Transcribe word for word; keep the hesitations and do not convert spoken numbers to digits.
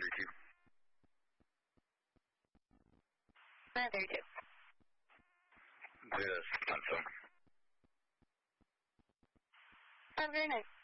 thirty-two. nine thirty-two. Yes, confirm. Have a very nice.